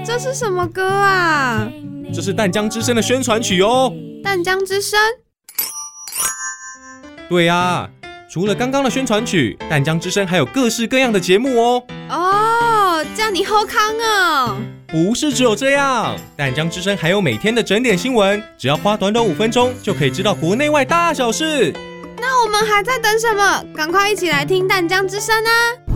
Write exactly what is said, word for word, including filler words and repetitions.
这是什么歌啊？ 这是淡江之声的宣传曲哦。 淡江之声？ 对啊，除了刚刚的宣传曲，淡江之声还有各式各样的节目哦。 哦，这样你好康哦。 不是只有这样，淡江之声还有每天的整点新闻，只要花短短五分钟就可以知道国内外大小事。 那我们还在等什么？赶快一起来听淡江之声啊！